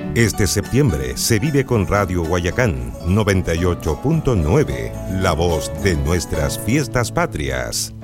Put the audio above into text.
Este septiembre se vive con Radio Guayacán 98.9, la voz de nuestras fiestas patrias.